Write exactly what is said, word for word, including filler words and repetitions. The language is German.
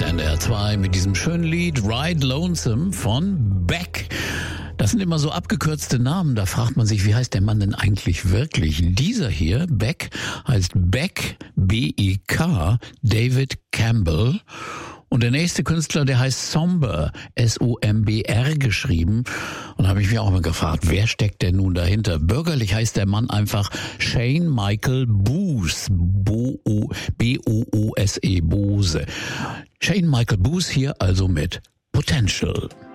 Hit N D R zwei mit diesem schönen Lied Ride Lonesome von Beck. Das sind immer so abgekürzte Namen, da fragt man sich, wie heißt der Mann denn eigentlich wirklich? Dieser hier, Beck, heißt Beck, B E K, David Campbell. Und der nächste Künstler, der heißt Somber, S O M B R geschrieben. Und da habe ich mich auch mal gefragt, wer steckt denn nun dahinter? Bürgerlich heißt der Mann einfach Shane Michael Boose, B O O S E, Bose. Shane Michael Boose hier also mit Potential.